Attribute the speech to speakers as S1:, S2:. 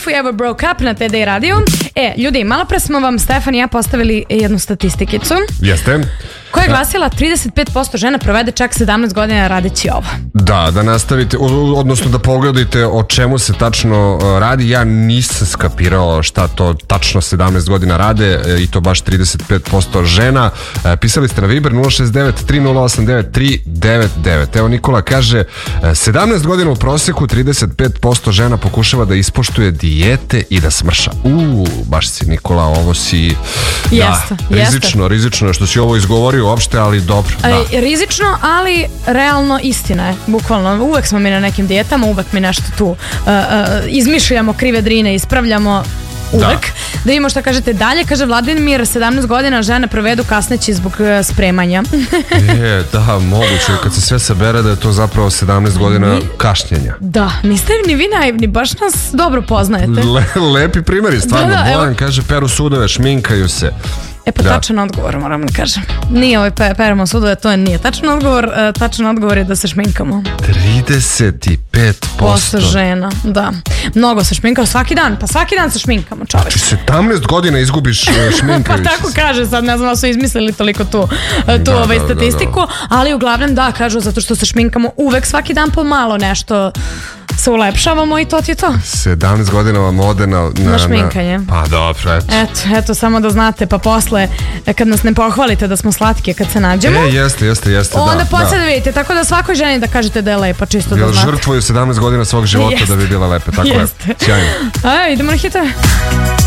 S1: We Ever Broke Up na TD Radio. Ljudi, malo pre smo vam Stefan i ja postavili jednu statistikicu.
S2: Jeste.
S1: Koja je glasila 35% žena provede čak 17 godina radeći ovo.
S2: Da nastavite, odnosno da pogledajte o čemu se tačno radi. Ja nisam skapirao šta to tačno 17 godina rade i to baš 35% žena. Pisali ste na Viber 069 3089 399. Evo Nikola kaže 17 godina u proseku 35% žena pokušava da ispoštuje dijete i da smrša. Baš si Nikola, ovo si rizično što si ovo izgovorio uopšte, ali dobro.
S1: Rizično, ali realno istina je, bukvalno. Uvek smo mi na nekim dijetama, uvek mi nešto tu izmišljamo krive drine, ispravljamo uvek. Da vidimo šta kažete dalje. Kaže Vladimir, 17 godina žene provedu kasneći zbog spremanja.
S2: Da, moguće. Kad se sve sabere da je to zapravo 17 godina kašnjenja.
S1: Da, niste ni vi naivni, baš nas dobro poznajete.
S2: Lepi primjeri, stvarno. Bojan kaže, peru sudove, šminkaju se.
S1: Tačan odgovor, moram da kažem. Nije ovaj peremo sudove, to nije tačan odgovor. Tačan odgovor je da se šminkamo.
S2: 35%
S1: žena, da. Mnogo se šminkamo svaki dan, pa svaki dan se šminkamo, čoveč.
S2: Znači 17 godina izgubiš šminkajući
S1: pa tako kaže, sad ne znam da su izmislili toliko tu statistiku, ali uglavnom da, kažu zato što se šminkamo uvek svaki dan po malo nešto se ulepšavamo i to ti je to.
S2: 17 godina vam ode na
S1: šminkanje.
S2: Pa dobro,
S1: eto, samo da znate, pa posle kad nas ne pohvalite da smo slatke kad se nađemo.
S2: Jeste,
S1: onda posle da vidite, tako da svakoj ženi da kažete da je lepa, čisto da znate.
S2: Žrtvuju 17 godina svog života da bi bila lepa, tako je. Sjajno.
S1: Idemo na hitove.